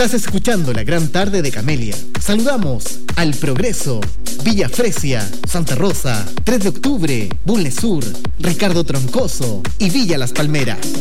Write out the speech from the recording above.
Estás escuchando La Gran Tarde de Camelia. Saludamos al Progreso, Villa Fresia, Santa Rosa, 3 de Octubre, Bulnes Sur, Ricardo Troncoso y Villa Las Palmeras.